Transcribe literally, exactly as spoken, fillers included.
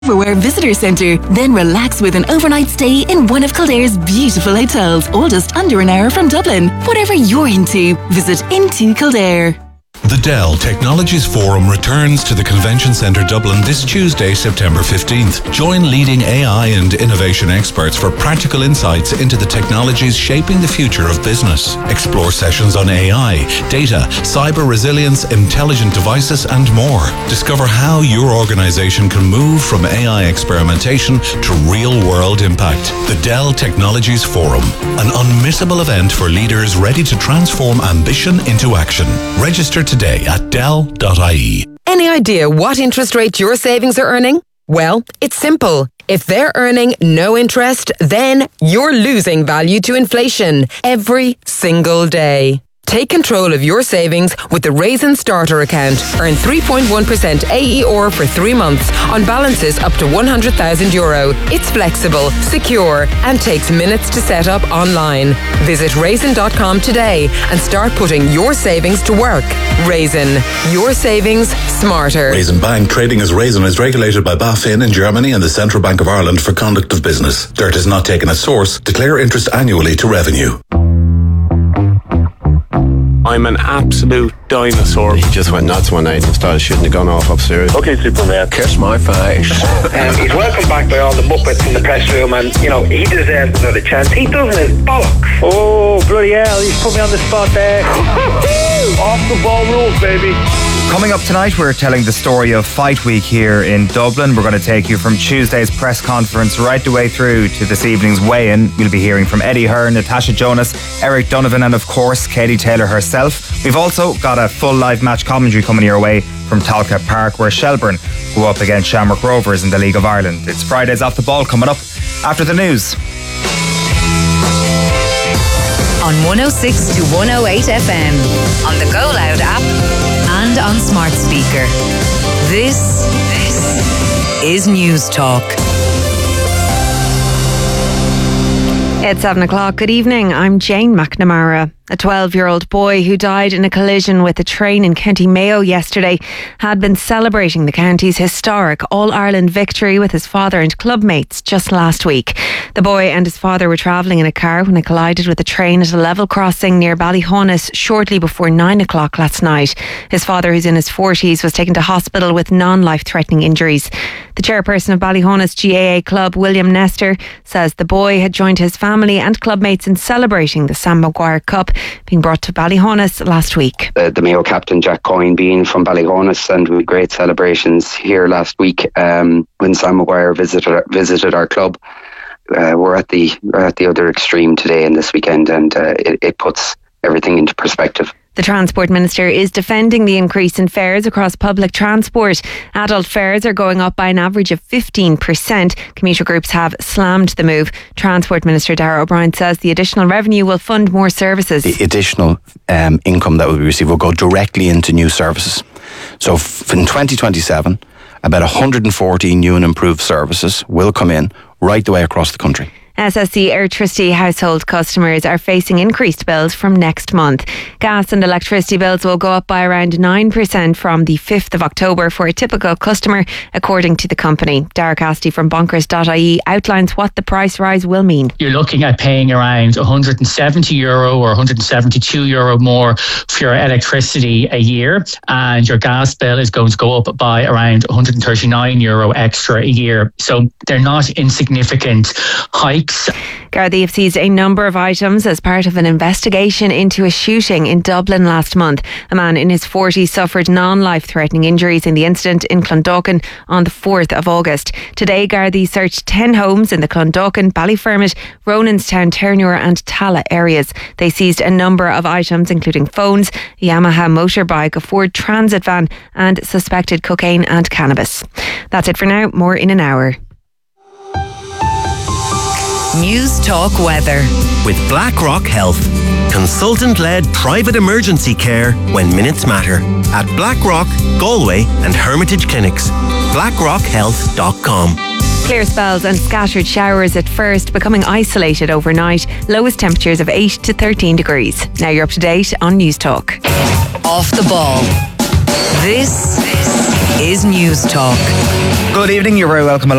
Silverware Visitor Centre. Then relax with an overnight stay in one of Kildare's beautiful hotels, all just under an hour from Dublin. Whatever you're into, visit Into Kildare. The Dell Technologies Forum returns to the Convention Centre Dublin this Tuesday, September fifteenth. Join leading A I and innovation experts for practical insights into the technologies shaping the future of business. Explore sessions on A I, data, cyber resilience, intelligent devices, and more. Discover how your organisation can move from A I experimentation to real-world impact. The Dell Technologies Forum, an unmissable event for leaders ready to transform ambition into action. Register today at dell dot I E. Any idea what interest rate your savings are earning? Well, it's simple. If they're earning no interest, then you're losing value to inflation every single day. Take control of your savings with the Raisin Starter account. Earn three point one percent A E R for three months on balances up to one hundred thousand euro. It's flexible, secure, and takes minutes to set up online. Visit raisin dot com today and start putting your savings to work. Raisin, your savings smarter. Raisin Bank, trading as Raisin, is regulated by BaFin in Germany and the Central Bank of Ireland for conduct of business. Dirt is not taken as source. Declare interest annually to revenue. I'm an absolute dinosaur. He just went nuts one night and started shooting the gun off upstairs. Okay, Superman. Kiss my face. um, he's welcomed back by all the Muppets in the press room, and, you know, he deserves another chance. He doesn't his bollocks. Oh, bloody hell, he's put me on the spot there. Off the ball rules, baby. Coming up tonight, we're telling the story of Fight Week here in Dublin. We're going to take you from Tuesday's press conference right the way through to this evening's weigh-in. We'll be hearing from Eddie Hearn, Natasha Jonas, Eric Donovan, and of course Katie Taylor herself. We've also got a full live match commentary coming your way from Talcott Park, where Shelburne go up against Shamrock Rovers in the League of Ireland. It's Friday's Off the Ball coming up after the news. On one oh six to one oh eight F M, on the Go Loud app, and on smart speaker. This, this is News Talk. It's seven o'clock. Good evening. I'm Jane McNamara. A twelve-year-old boy who died in a collision with a train in County Mayo yesterday had been celebrating the county's historic All-Ireland victory with his father and club mates just last week. The boy and his father were travelling in a car when it collided with a train at a level crossing near Ballyhonus shortly before nine o'clock last night. His father, who's in his forties, was taken to hospital with non-life-threatening injuries. The chairperson of Ballyhonus G A A Club, William Nestor, says the boy had joined his family and club mates in celebrating the Sam Maguire Cup being brought to Ballyhonus last week. Uh, the Mayo captain Jack Coyne being from Ballyhonus, and with great celebrations here last week um, when Sam Maguire visited visited our club. Uh, we're at the we're at the other extreme today and this weekend, and uh, it, it puts everything into perspective. The Transport Minister is defending the increase in fares across public transport. Adult fares are going up by an average of fifteen percent. Commuter groups have slammed the move. Transport Minister Darragh O'Brien says the additional revenue will fund more services. The additional um, income that will be received will go directly into new services. So f- in twenty twenty-seven, about one hundred fourteen new and improved services will come in right the way across the country. S S E Electricity household customers are facing increased bills from next month. Gas and electricity bills will go up by around nine percent from the fifth of October for a typical customer, according to the company. Dara Cassidy from bonkers dot I E outlines what the price rise will mean. You're looking at paying around one hundred seventy euro or one hundred seventy-two euro more for your electricity a year, and your gas bill is going to go up by around one hundred thirty-nine euro extra a year. So they're not insignificant hikes. Gardaí have seized a number of items as part of an investigation into a shooting in Dublin last month. A man in his forties suffered non-life-threatening injuries in the incident in Clondalkin on the fourth of August. Today, Gardaí searched ten homes in the Clondalkin, Ballyfermot, Ronanstown, Ternure and Tala areas. They seized a number of items including phones, a Yamaha motorbike, a Ford Transit van and suspected cocaine and cannabis. That's it for now. More in an hour. News Talk Weather. With BlackRock Health. Consultant-led private emergency care when minutes matter. At BlackRock, Galway and Hermitage Clinics. blackrock health dot com. Clear spells and scattered showers at first, becoming isolated overnight. Lowest temperatures of eight to thirteen degrees. Now you're up to date on News Talk. Off the ball. This is News Talk. Good evening, you're very welcome along.